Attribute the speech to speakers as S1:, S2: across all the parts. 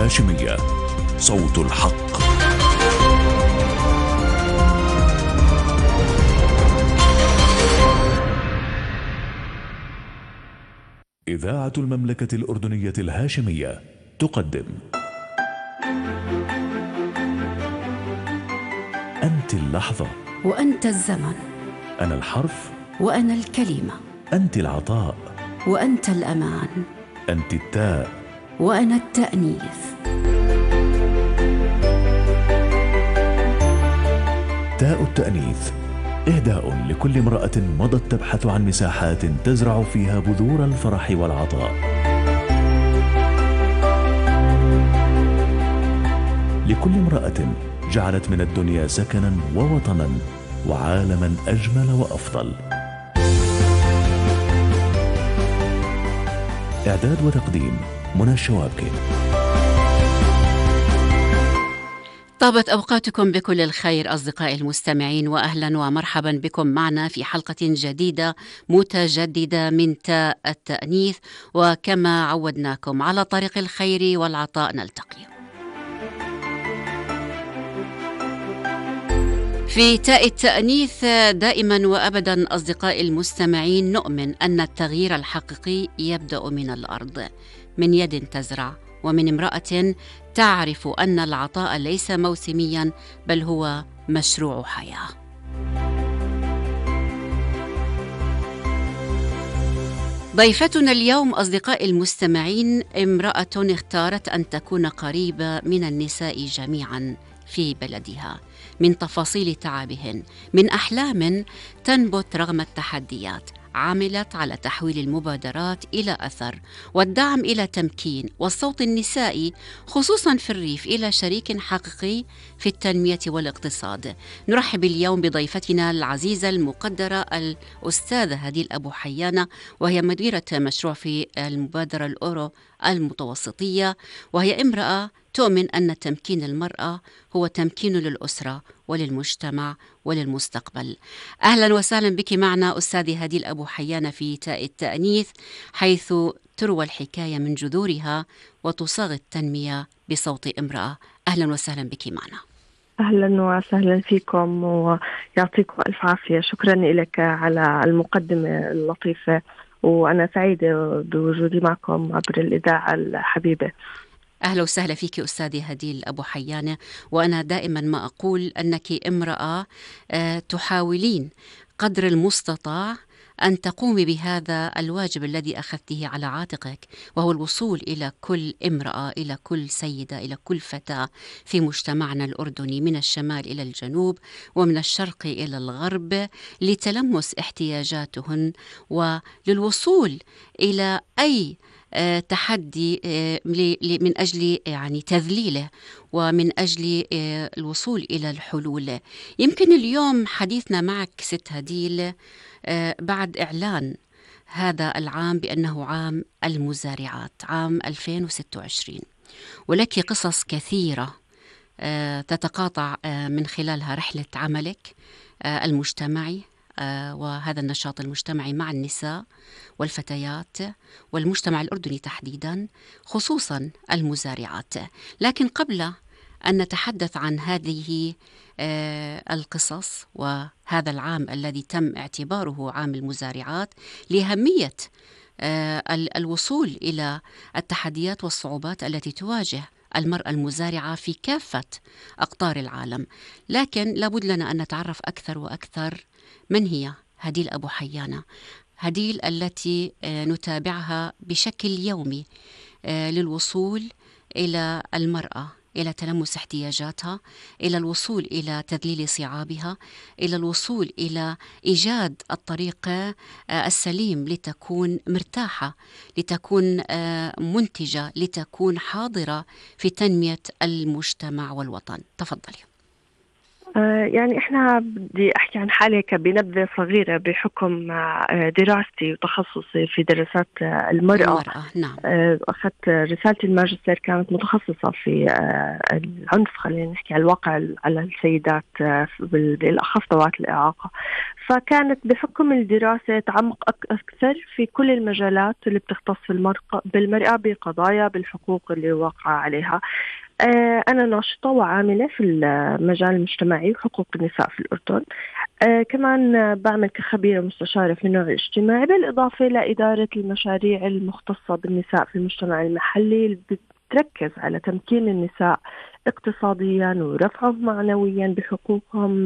S1: الهاشمية، صوت الحق. إذاعة المملكة الأردنية الهاشمية تقدم أنت اللحظة
S2: وأنت الزمن،
S1: أنا الحرف
S2: وأنا الكلمة،
S1: أنت العطاء
S2: وأنت الأمان،
S1: أنت التاء
S2: وأنا التأنيث.
S1: تاء التأنيث، إهداء لكل امرأة مضت تبحث عن مساحات تزرع فيها بذور الفرح والعطاء، لكل امرأة جعلت من الدنيا سكنا ووطنا وعالما أجمل وأفضل. إعداد وتقديم منى الشوابكي.
S2: طابت أوقاتكم بكل الخير أصدقائي المستمعين، وأهلا ومرحبا بكم معنا في حلقة جديدة متجددة من تاء التأنيث، وكما عودناكم على طريق الخير والعطاء نلتقي. في تاء التأنيث دائما وأبدا أصدقائي المستمعين نؤمن أن التغيير الحقيقي يبدأ من الأرض، من يد تزرع، ومن امرأة تعرف أن العطاء ليس موسميا بل هو مشروع حياة. ضيفتنا اليوم أصدقائي المستمعين امرأة اختارت أن تكون قريبة من النساء جميعا في بلدها، من تفاصيل تعبهن، من أحلام تنبت رغم التحديات. عملت على تحويل المبادرات إلى أثر، والدعم إلى تمكين، والصوت النسائي خصوصا في الريف إلى شريك حقيقي في التنمية والاقتصاد. نرحب اليوم بضيفتنا العزيزة المقدرة الأستاذة هديل أبو حيانة، وهي مديرة مشروع في المبادرة الأورو المتوسطية، وهي امرأة تؤمن أن تمكين المرأة هو تمكين للأسرة وللمجتمع وللمستقبل. أهلا وسهلا بك معنا أستاذة هديل أبو حيانة في تاء التأنيث، حيث تروى الحكاية من جذورها وتصاغ التنمية بصوت امرأة. أهلا وسهلا بك معنا.
S3: أهلا وسهلا فيكم ويعطيكم ألف عافية. شكرا لك على المقدمة اللطيفة، وأنا سعيدة بوجودي معكم عبر الإذاعة الحبيبة.
S2: أهلا وسهلا فيك أستاذة هديل أبو حيانة، وأنا دائما ما أقول أنك امرأة تحاولين قدر المستطاع أن تقومي بهذا الواجب الذي أخذته على عاتقك، وهو الوصول إلى كل امرأة، إلى كل سيدة، إلى كل فتاة في مجتمعنا الأردني، من الشمال إلى الجنوب ومن الشرق إلى الغرب، لتلمس احتياجاتهن وللوصول إلى أي تحدي من أجل يعني تذليله، ومن أجل الوصول إلى الحلول. يمكن اليوم حديثنا معك ست هديل بعد إعلان هذا العام بأنه عام المزارعات، عام 2026، ولك قصص كثيرة تتقاطع من خلالها رحلة عملك المجتمعي، وهذا النشاط المجتمعي مع النساء والفتيات والمجتمع الأردني تحديدا، خصوصا المزارعات. لكن قبل أن نتحدث عن هذه القصص وهذا العام الذي تم اعتباره عام المزارعات لأهمية الوصول إلى التحديات والصعوبات التي تواجه المرأة المزارعة في كافة أقطار العالم، لكن لابد لنا أن نتعرف أكثر وأكثر من هي هديل أبو حيانة، هديل التي نتابعها بشكل يومي للوصول إلى المرأة، إلى تلمس احتياجاتها، إلى الوصول إلى تذليل صعابها، إلى الوصول إلى إيجاد الطريق السليم لتكون مرتاحة، لتكون منتجة، لتكون حاضرة في تنمية المجتمع والوطن. تفضلي.
S3: يعني إحنا بدي أحكي عن حالي كبنبذة صغيرة بحكم دراستي وتخصصي في دراسات المرأة.
S2: المرأة، نعم.
S3: أخذت رسالة الماجستير كانت متخصصة في العنف، خلينا نحكي على الواقع على السيدات بالأخص ذوات الإعاقة. فكانت بحكم الدراسة تعمق أكثر في كل المجالات اللي بتختص بالمرأة بقضايا بالحقوق اللي واقعة عليها. أنا ناشطة وعاملة في المجال المجتمعي وحقوق النساء في الأردن. كمان بعمل كخبيرة مستشارة في النوع الاجتماعي، بالإضافة لإدارة المشاريع المختصة بالنساء في المجتمع المحلي اللي بتركز على تمكين النساء اقتصاديا ورفعهم معنويا بحقوقهم،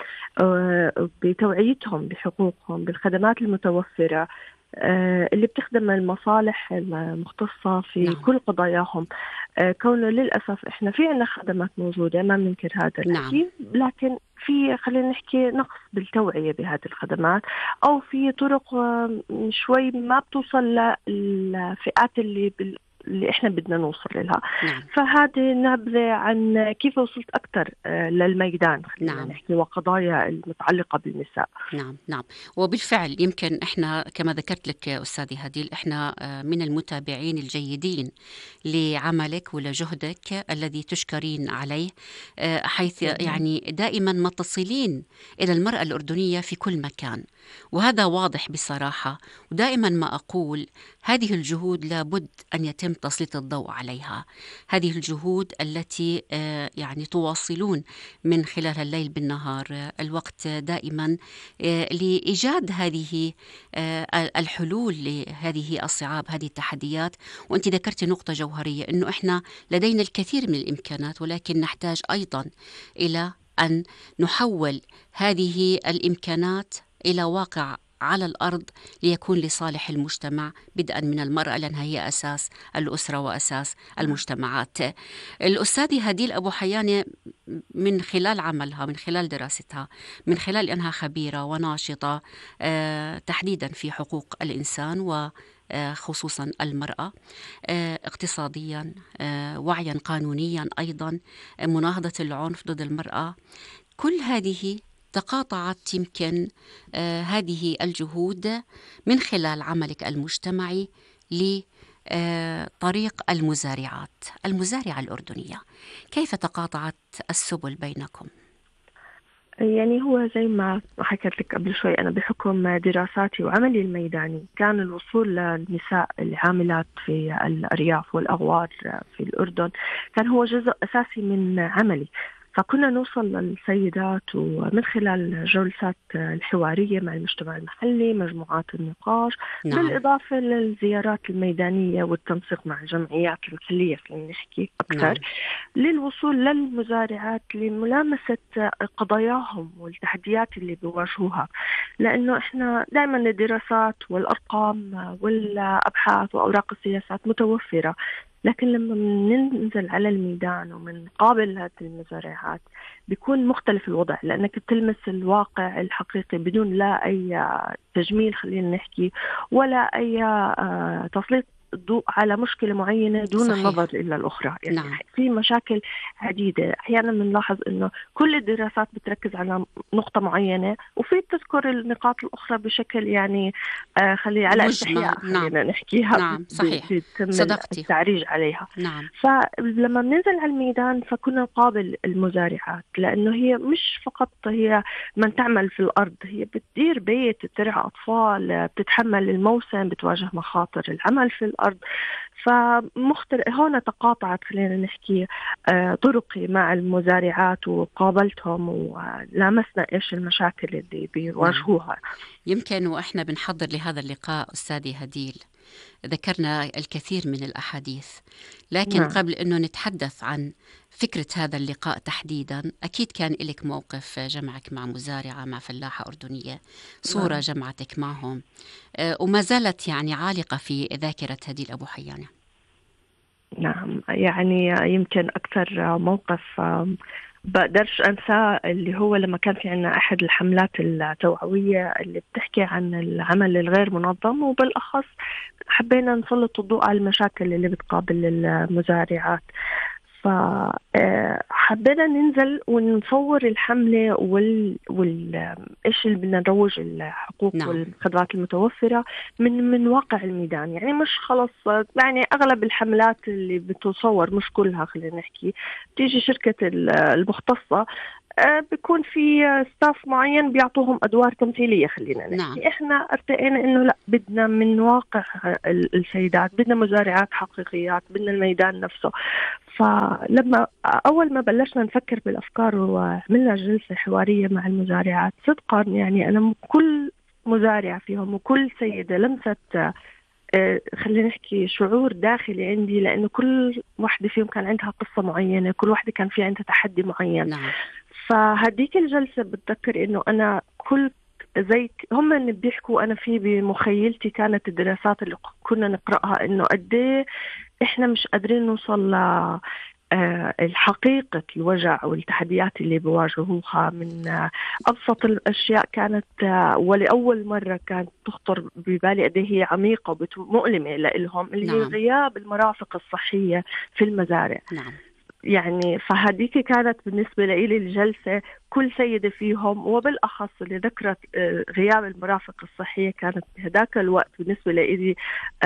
S3: بتوعيتهم بحقوقهم بالخدمات المتوفرة اللي بتخدم المصالح المختصة في
S2: نعم.
S3: كل قضاياهم. كونه للأسف إحنا في عنا خدمات موجودة، ما بننكر هذا الشيء، لكن في خلينا نحكي نقص بالتوعية بهذه الخدمات، أو في طرق شوي ما بتوصل للفئات اللي إحنا بدنا نوصل لها.
S2: نعم.
S3: فهذه نبذة عن كيف وصلت أكثر للميدان، خلينا
S2: نعم.
S3: نحكي، وقضايا المتعلقة بالنساء.
S2: نعم نعم. وبالفعل يمكن احنا كما ذكرت لك أستاذي هديل، احنا من المتابعين الجيدين لعملك ولجهدك الذي تشكرين عليه، حيث يعني دائما ما تصلين إلى المرأة الأردنية في كل مكان، وهذا واضح بصراحة. ودائما ما أقول هذه الجهود لابد أن يتم تسليط الضوء عليها، هذه الجهود التي يعني تواصلون من خلال الليل بالنهار، الوقت دائما لإيجاد هذه الحلول لهذه الصعاب، هذه التحديات. وأنت ذكرت نقطة جوهرية، أنه إحنا لدينا الكثير من الإمكانات، ولكن نحتاج أيضا إلى أن نحول هذه الإمكانات إلى واقع على الأرض ليكون لصالح المجتمع، بدءا من المرأة لأنها هي أساس الأسرة وأساس المجتمعات. الأستاذة هديل أبو حيانة من خلال عملها، من خلال دراستها، من خلال أنها خبيرة وناشطة تحديدا في حقوق الإنسان وخصوصا المرأة، اقتصاديا، وعيا قانونيا، أيضا مناهضة العنف ضد المرأة، كل هذه تقاطعت يمكن هذه الجهود من خلال عملك المجتمعي لطريق المزارعة الأردنية. كيف تقاطعت السبل بينكم؟
S3: يعني هو زي ما حكيت لك قبل شوي، أنا بحكم دراساتي وعملي الميداني كان الوصول للنساء العاملات في الأرياف والأغوار في الأردن كان هو جزء أساسي من عملي. فكنا نوصل للسيدات ومن خلال الجلسات الحوارية مع المجتمع المحلي، مجموعات النقاش، نعم. بالإضافة للزيارات الميدانية والتنسيق مع الجمعيات المحلية، خلينا نحكي أكثر، نعم. للوصول للمزارعات لملامسة قضاياهم والتحديات اللي بيواجهوها. لأنه إحنا دائما الدراسات والأرقام والأبحاث وأوراق السياسات متوفرة، لكن لما ننزل على الميدان ومنقابل هذه المزارعات بيكون مختلف الوضع، لأنك بتلمس الواقع الحقيقي بدون لا أي تجميل خلينا نحكي، ولا أي تسليط الضوء على مشكلة معينة دون صحيح. النظر إلى الأخرى. يعني نعم. في مشاكل عديدة، أحيانا بنلاحظ أنه كل الدراسات بتركز على نقطة معينة، وفي تذكر النقاط الأخرى بشكل يعني خلي على استحياء خلينا نحكيها.
S2: نعم صحيح،
S3: صدقتي، التعريج عليها.
S2: نعم.
S3: فلما بننزل على الميدان فكنا نقابل المزارعات، لأنه هي مش فقط هي من تعمل في الأرض، هي بتدير بيت، بترعى أطفال، بتتحمل الموسم، بتواجه مخاطر العمل في الأرض. هنا تقاطعت خلينا نحكي طرقي مع المزارعات وقابلتهم ولامسنا إيش المشاكل اللي بيواجهوها.
S2: يمكن وإحنا بنحضر لهذا اللقاء أستاذي هديل ذكرنا الكثير من الأحاديث، لكن نعم. قبل أنه نتحدث عن فكرة هذا اللقاء تحديدا، أكيد كان لك موقف جمعك مع مزارعة، مع فلاحة أردنية، صورة نعم. جمعتك معهم وما زالت يعني عالقة في ذاكرة هديل أبو حيانة.
S3: نعم، يعني يمكن أكثر موقف بقدرش أنساه اللي هو لما كان في عنا أحد الحملات التوعوية اللي بتحكي عن العمل الغير منظم، وبالأخص حبينا نسلط الضوء على المشاكل اللي بتقابل المزارعات. فحبينا ننزل ونصور الحملة إيش اللي بدنا نروج الحقوق
S2: نعم.
S3: والخدمات المتوفرة من واقع الميدان. يعني مش خلص، يعني أغلب الحملات اللي بتصور، مش كلها خلينا نحكي، تيجي شركة المختصة بيكون في ستاف معين بيعطوهم أدوار تمثيلية خلينا نحكي.
S2: نعم.
S3: إحنا ارتئينا إنه لا، بدنا من واقع السيدات، بدنا مزارعات حقيقيات، بدنا الميدان نفسه. فلما أول ما بلشنا نفكر بالأفكار وعملنا جلسة حوارية مع المزارعات، صدقا يعني أنا كل مزارع فيهم وكل سيدة لمست خلينا نحكي شعور داخلي عندي، لأنه كل واحدة فيهم كان عندها قصة معينة، كل واحدة كان في عندها تحدي معين.
S2: نعم.
S3: فهديك الجلسة بتذكر إنه أنا كل زي هم اللي بيحكوا أنا في بمخيلتي كانت الدراسات اللي كنا نقرأها، إنه قديه إحنا مش قادرين نوصل الحقيقة الوجع والتحديات اللي بواجهوها من أبسط الأشياء. كانت ولأول مرة كانت تخطر ببالي قد هي عميقة ومؤلمة لهم، اللي هي غياب المرافق الصحية في المزارع.
S2: نعم.
S3: يعني فهديك كانت بالنسبة لي الجلسة، كل سيدة فيهم وبالأخص اللي ذكرت غياب المرافق الصحية، كانت بهداك الوقت بالنسبة لي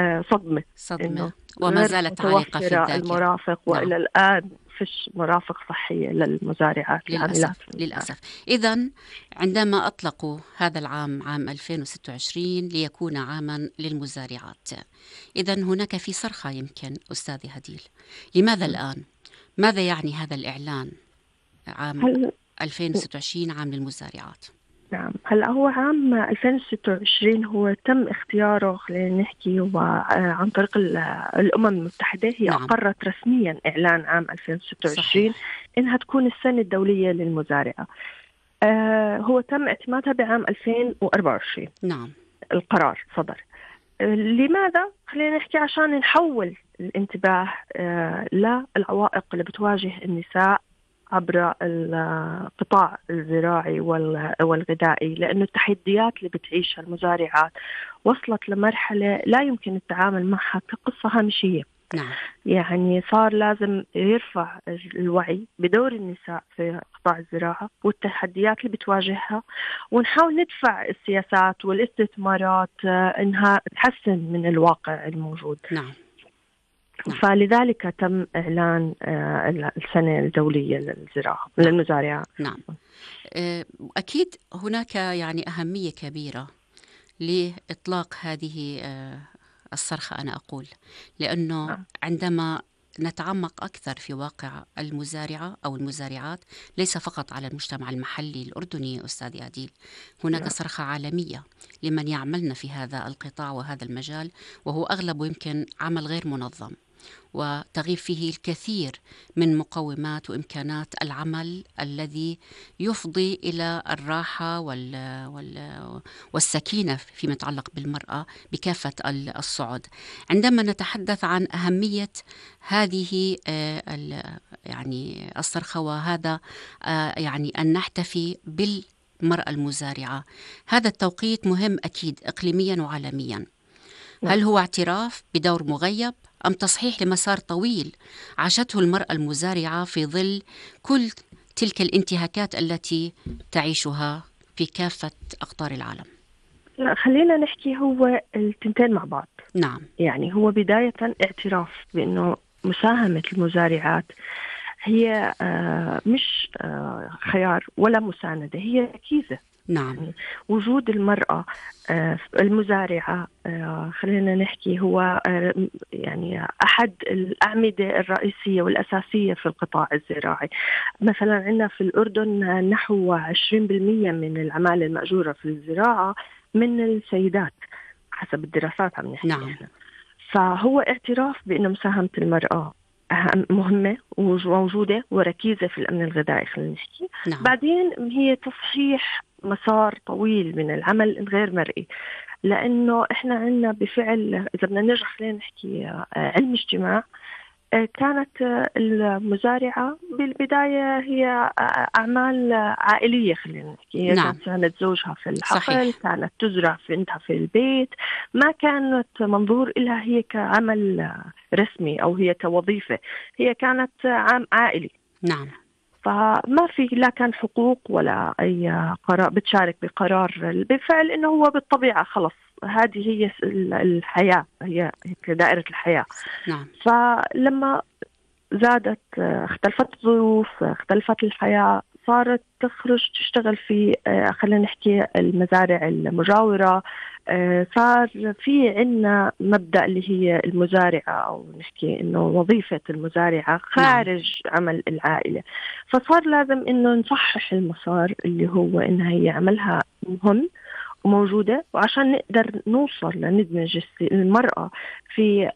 S3: صدمة
S2: وما زالت عالقة في الذاكرة
S3: المرافق.
S2: نعم.
S3: وإلى الآن فيش مرافق صحية للمزارعات
S2: للأسف. إذن عندما أطلقوا هذا العام، عام 2026، ليكون عاما للمزارعات، إذن هناك في صرخة يمكن أستاذي هديل. لماذا الآن؟ ماذا يعني هذا الإعلان عام 2026 عام للمزارعات؟
S3: نعم، هلا هو عام 2026 هو تم اختياره خلينا نحكي عن طريق الأمم المتحدة. هي
S2: نعم.
S3: أقرت رسميا إعلان عام 2026 إنها تكون السنة الدولية للمزارعة. هو تم اعتمادها بعام 2024.
S2: نعم.
S3: القرار صدر. لماذا؟ خلينا نحكي عشان نحول الانتباه للعوائق اللي بتواجه النساء عبر القطاع الزراعي والغذائي، لأنه التحديات اللي بتعيشها المزارعات وصلت لمرحلة لا يمكن التعامل معها كقصة هامشية.
S2: نعم.
S3: يعني صار لازم يرفع الوعي بدور النساء في قطاع الزراعة والتحديات اللي بتواجهها، ونحاول ندفع السياسات والاستثمارات إنها تحسن من الواقع الموجود.
S2: نعم.
S3: فلذلك تم إعلان السنة الدولية للزراعة للمزارعة.
S2: نعم. أكيد هناك يعني أهمية كبيرة لإطلاق هذه الصرخة، أنا أقول، لأنه عندما نتعمق أكثر في واقع المزارعة أو المزارعات، ليس فقط على المجتمع المحلي الأردني أستاذ عديل، هناك صرخة عالمية لمن يعملن في هذا القطاع وهذا المجال، وهو أغلبه يمكن عمل غير منظم، وتغيب فيه الكثير من مقومات وإمكانات العمل الذي يفضي إلى الراحة والسكينة فيما يتعلق بالمرأة بكافة الصعد. عندما نتحدث عن أهمية هذه يعني الصرخة، وهذا يعني أن نحتفي بالمرأة المزارعة، هذا التوقيت مهم أكيد إقليميا وعالميا. هل هو اعتراف بدور مغيب أم تصحيح لمسار طويل عاشته المرأة المزارعة في ظل كل تلك الانتهاكات التي تعيشها في كافة أقطار العالم؟
S3: لا، خلينا نحكي هو التنتين مع بعض.
S2: نعم.
S3: يعني هو بداية اعتراف بأنه مساهمة المزارعات هي مش خيار ولا مساندة، هي ركيزة.
S2: نعم.
S3: يعني وجود المرأة المزارعة خلينا نحكي هو يعني أحد الأعمدة الرئيسية والأساسية في القطاع الزراعي. مثلا عندنا في الأردن نحو 20% من العمالة المأجورة في الزراعة من السيدات حسب الدراسات عم نحكي.
S2: نعم.
S3: فهو اعتراف بأن مساهمة المرأة مهمة وموجودة وركيزة في الأمن الغذائي خلينا نحكي.
S2: نعم.
S3: بعدين هي تصحيح مسار طويل من العمل الغير مرئي، لأنه إحنا عندنا بفعل إذا بدنا نرجع خلينا نحكي علم اجتماع، كانت المزارعة بالبداية هي أعمال عائلية، خلينا نحكي. هي
S2: نعم.
S3: كانت ساندة زوجها في الحقل،
S2: صحيح.
S3: كانت تزرع في عندها في البيت، ما كانت منظور إلها هي كعمل رسمي أو هي كوظيفة، هي كانت عائلي.
S2: نعم.
S3: فما في لا كان حقوق ولا أي قرار بتشارك بقرار بالفعل، إنه هو بالطبيعة خلص هذه هي الحياة، هي دائرة الحياة.
S2: نعم.
S3: فلما زادت، اختلفت الظروف، اختلفت الحياة، صارت تخرج تشتغل في خلينا نحكي المزارع المجاورة. صار في عنا مبدأ اللي هي المزارعة، أو نحكي إنه وظيفة المزارعة خارج عمل العائلة. فصار لازم إنه نصحح المسار اللي هو إنها هي عملها مهم وموجودة، وعشان نقدر نوصل لندمج المرأة في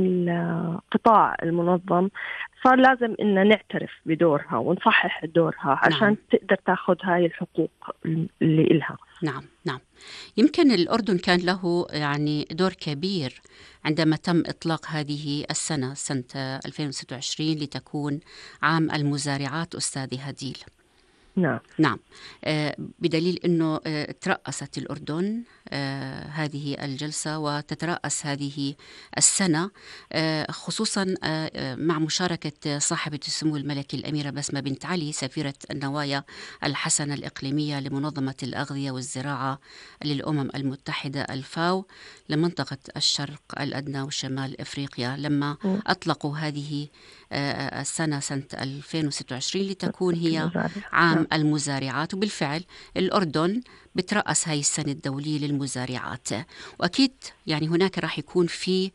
S3: القطاع المنظم صار لازم إن نعترف بدورها ونصحح دورها عشان
S2: نعم.
S3: تقدر تاخذ هاي الحقوق اللي إلها.
S2: نعم. نعم. يمكن الأردن كان له يعني دور كبير عندما تم إطلاق هذه السنة، سنة 2026، لتكون عام المزارعات أستاذي هديل.
S3: نعم.
S2: نعم. بدليل أنه ترأست الأردن هذه الجلسة وتترأس هذه السنة، خصوصا مع مشاركة صاحبة السمو الملكي الأميرة بسمة بنت علي سفيرة النوايا الحسنة الإقليمية لمنظمة الأغذية والزراعة للأمم المتحدة الفاو لمنطقة الشرق الأدنى وشمال إفريقيا، لما أطلقوا هذه السنة سنة 2026 لتكون هي عام المزارعات. وبالفعل الأردن بترأس هاي السنة الدولية للمزارعات، وأكيد يعني هناك راح يكون في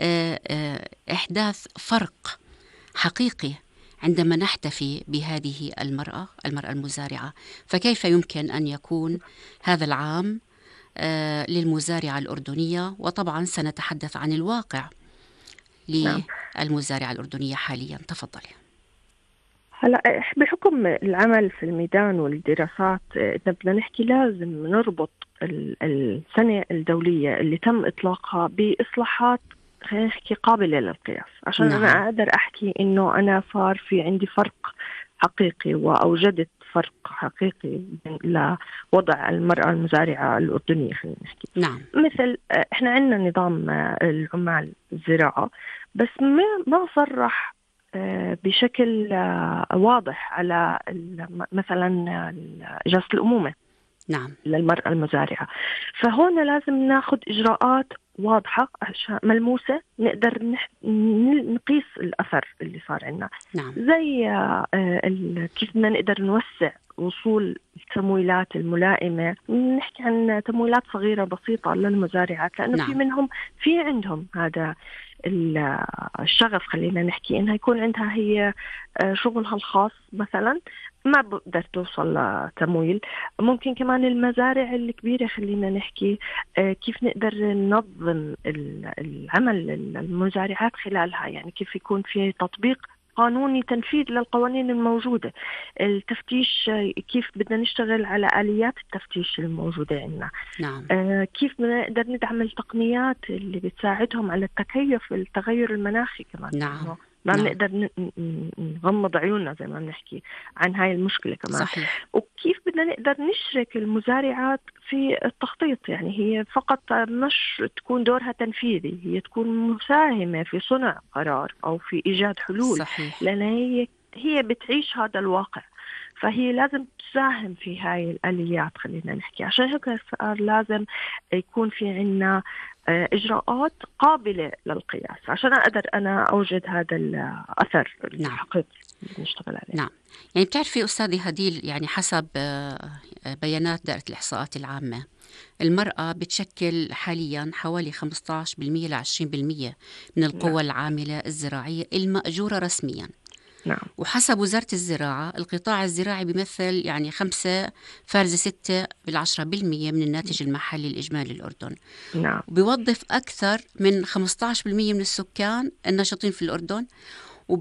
S2: إحداث فرق حقيقي عندما نحتفي بهذه المرأة المزارعة. فكيف يمكن أن يكون هذا العام للمزارعة الأردنية؟ وطبعا سنتحدث عن الواقع للمزارعة الأردنية حاليا. تفضلي.
S3: هلا بحكم العمل في الميدان والدراسات، إذا بدنا نحكي لازم نربط السنة الدولية اللي تم إطلاقها بإصلاحات خلينا نحكي قابلة للقياس، عشان
S2: نعم.
S3: أنا أقدر أحكي إنه أنا صار في عندي فرق حقيقي وأوجدت فرق حقيقي لوضع المرأة المزارعة الأردنية. خلينا نحكي
S2: نعم.
S3: مثل إحنا عندنا نظام العمال الزراعة، بس ما صرح بشكل واضح على مثلا إجازة الأمومة
S2: نعم.
S3: للمرأة المزارعة. فهون لازم ناخذ إجراءات واضحة ملموسة نقدر نقيس الأثر اللي صار عنا.
S2: نعم.
S3: زي كيف بدنا نقدر نوسع وصول التمويلات الملائمة. نحكي عن تمويلات صغيرة بسيطة للمزارعات، لأنه
S2: نعم.
S3: في منهم في عندهم هذا الشغف، خلينا نحكي إنها يكون عندها هي شغلها الخاص مثلا، ما بقدر توصل لتمويل. ممكن كمان المزارع الكبيرة خلينا نحكي كيف نقدر ننظم العمل المزارعات خلالها، يعني كيف يكون في تطبيق قانوني تنفيذ للقوانين الموجودة، التفتيش كيف بدنا نشتغل على آليات التفتيش الموجودة عندنا.
S2: نعم.
S3: كيف بدنا نقدر ندعم التقنيات اللي بتساعدهم على التكيف التغير المناخي كمان.
S2: نعم.
S3: ما
S2: نعم.
S3: بنقدر نغمض عيوننا زي ما بنحكي عن هاي المشكلة كمان.
S2: صحيح.
S3: وكيف بدنا نقدر نشرك المزارعات في التخطيط، يعني هي فقط مش تكون دورها تنفيذي، هي تكون مساهمة في صنع قرار أو في إيجاد حلول.
S2: صحيح.
S3: لأن هي بتعيش هذا الواقع، فهي لازم تساهم في هاي الآليات خلينا نحكي. عشان هيك صار لازم يكون في عنا إجراءات قابلة للقياس عشان أقدر أنا أوجد هذا الأثر الحقيقي اللي نشتغل عليه.
S2: نعم. يعني بتعرفي أستاذي هديل، يعني حسب بيانات دائرة الإحصاءات العامة، المرأة بتشكل حاليا حوالي 15% ل 20% من القوى العاملة الزراعية المأجورة رسميا.
S3: نعم.
S2: وحسب وزارة الزراعة القطاع الزراعي بيمثل يعني 5.6% من الناتج المحلي الإجمالي للأردن.
S3: نعم.
S2: وبيوظف أكثر من 15% من السكان الناشطين في الأردن،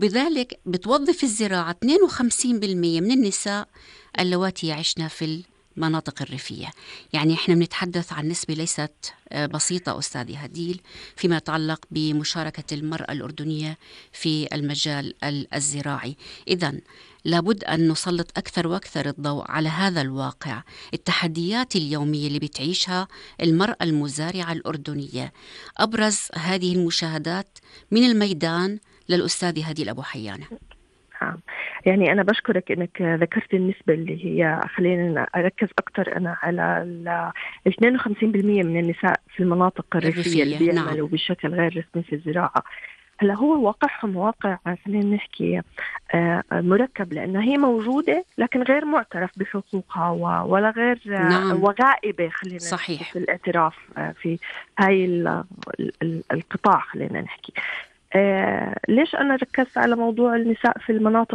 S2: وبذلك بتوظف الزراعة 52% من النساء اللواتي يعيشن في المناطق الريفية. يعني إحنا بنتحدث عن نسبة ليست بسيطة أستاذي هديل فيما يتعلق بمشاركة المرأة الأردنية في المجال الزراعي. إذن لابد أن نسلط أكثر وأكثر الضوء على هذا الواقع، التحديات اليومية اللي بتعيشها المرأة المزارعة الأردنية. أبرز هذه المشاهدات من الميدان للأستاذ هديل أبو حيانة.
S3: يعني أنا بشكرك أنك ذكرت النسبة اللي هي، خلينا أركز أكتر أنا على 52% من النساء في المناطق الريفية اللي بيعملوا بشكل غير رسمي في الزراعة. هلا هو واقعهم واقع، خلينا نحكي مركب، لأنها هي موجودة لكن غير معترف بحقوقها ولا غير وغائبة، خلينا
S2: صحيح.
S3: في الاعتراف في هاي القطاع. خلينا نحكي ليش أنا ركزت على موضوع النساء في المناطق